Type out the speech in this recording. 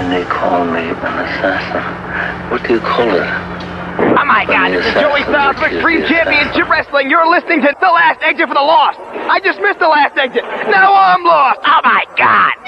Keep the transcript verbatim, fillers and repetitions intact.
And they call me an assassin. What do you call it? Oh my God, this is Joey Styles of Extreme Championship Wrestling. You're listening to The Last Exit for the Lost. I just missed The Last Exit. Now I'm lost. Oh my God.